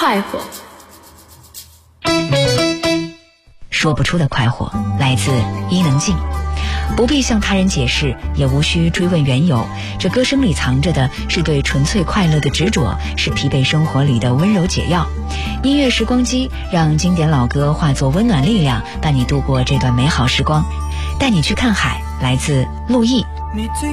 快活。 说不出的快活来自伊能静，不必向他人解释，也无需追问缘由，这歌声里藏着的是对纯粹快乐的执着，是疲惫生活里的温柔解药。音乐时光机让经典老歌化作温暖力量，伴你度过这段美好时光。带你去看海，来自陆毅。